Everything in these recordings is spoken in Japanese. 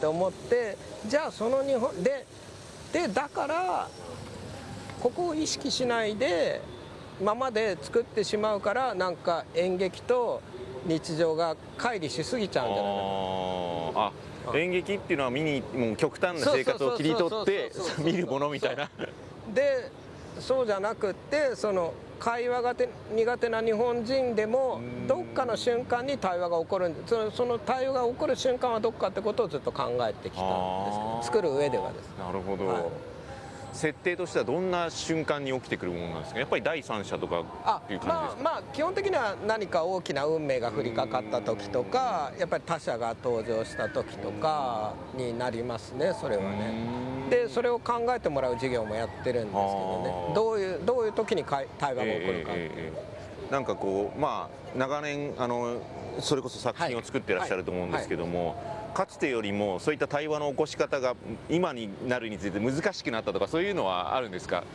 って思って、じゃあその日本でだからここを意識しないでままで作ってしまうから、なんか演劇と日常が乖離しすぎちゃうんじゃないかな。演劇っていうのはもう極端な生活を切り取って見るものみたいな。 でそうじゃなくって、その会話が苦手な日本人でもどっかの瞬間に対話が起こるんで、その対話が起こる瞬間はどっかってことをずっと考えてきたんですけど、作る上ではです。 なるほど、 はい、 設定としてはどんな瞬間に起きてくるものなんですか？やっぱり第三者とかっていう感じですか？ まあ基本的には何か大きな運命が降りかかった時とか、やっぱり他者が登場した時とかになりますね、それはね。でそれを考えてもらう授業もやってるんですけどね、どういう時に対話が起こるかっていう、 なんかこう、まあ長年それこそ作品を作ってらっしゃると思うんですけども、かつてよりもそういった対話の起こし方が今になるについて難しくなったとか、そういうのはあるんですか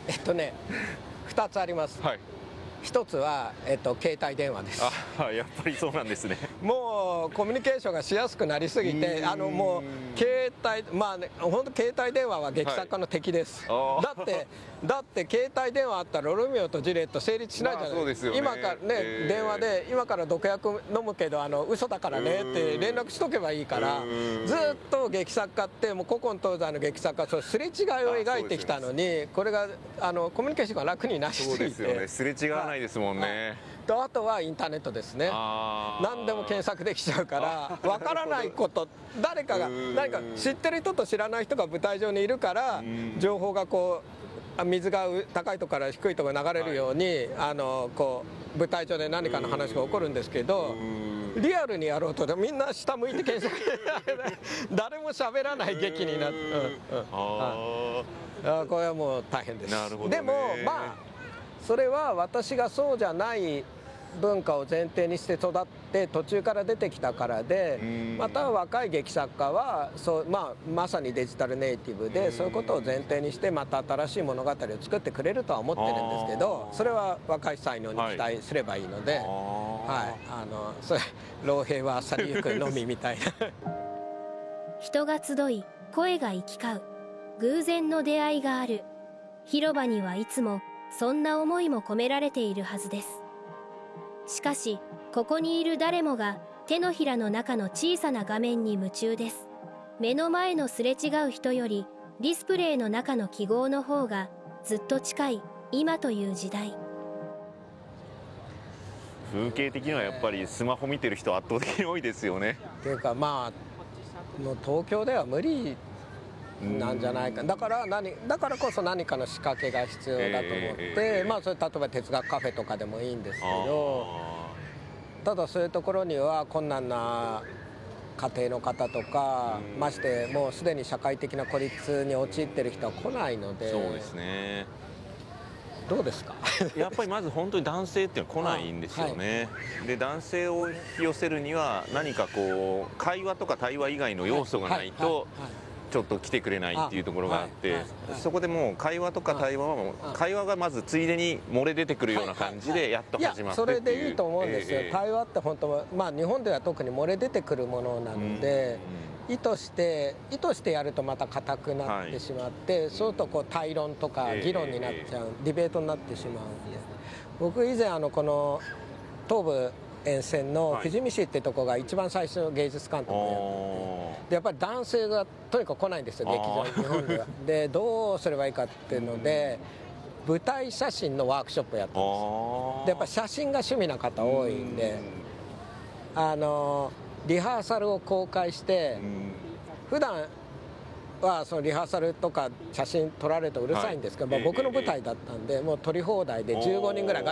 ？2つあります。 はい、 一つは、携帯電話です。 やっぱりそうなんですね。 もうコミュニケーションがしやすくなりすぎて、もう携帯、まあね、本当携帯電話は劇作家の敵です。だって携帯電話あったらロミオとジュリエット成立しないじゃないですか。今からね、電話で今から毒薬飲むけど嘘だからねって連絡しとけばいいから、ずっと劇作家ってもう古今東西の劇作家はすれ違いを描いてきたのに、これがコミュニケーションが楽になりすぎて、 そうですよね、すれ違わないですもんね。 あとはインターネットですね。何でも検索できちゃうから、わからないこと誰かが何か知ってる人と知らない人が舞台上にいるから、情報がこう水が高いところから低いところに流れるように、こう舞台上で何かの話が起こるんですけど、リアルにやろうとみんな下向いて検索誰も喋らない劇になって、これはもう大変です。 なるほどね。 でもまあそれは私がそうじゃない文化を前提にして育って途中から出てきたからで、また若い劇作家はまさにデジタルネイティブで、そういうことを前提にしてまた新しい物語を作ってくれるとは思ってるんですけど、それは若い才能に期待すればいいので、それ老兵は去りゆくのみみたいな人が集い声が行き交う偶然の出会いがある広場にはいつもそんな思いも込められているはずです。しかしここにいる誰もが手のひらの中の小さな画面に夢中です。目の前のすれ違う人よりディスプレイの中の記号の方がずっと近い今という時代。 風景的にはやっぱりスマホ見てる人圧倒的に多いですよね。 っていうかまあもう東京では無理なんじゃないか。だからこそ何かの仕掛けが必要だと思って、それ例えば哲学カフェとかでもいいんですけど、ただそういうところには困難な家庭の方とか、ましてもうすでに社会的な孤立に陥ってる人は来ないので。 そうですね。 どうですかやっぱりまず本当に男性っていうのは来ないんですよね。で男性を引き寄せるには何かこう会話とか対話以外の要素がないとちょっと来てくれないっていうところがあって、そこでもう会話とか対話は会話がまずついでに漏れ出てくるような感じでやっと始まってっていう。 それでいいと思うんですよ。対話って本当は日本では特に漏れ出てくるものなので、意図してやるとまた硬くなってしまって、そうするとこう対論とか議論になっちゃう、ディベートになってしまうんで、僕以前この東部沿線の富士見市ってとこが一番最初の芸術監督をやってて、でやっぱり男性がとにかく来ないんですよ、劇場に日本では。でどうすればいいかっていうので、舞台写真のワークショップをやったんですよ。でやっぱ写真が趣味な方多いんで、リハーサルを公開して、普段はそのリハーサルとか写真撮られるとうるさいんですけど、僕の舞台だったんでもう撮り放題で15人ぐらい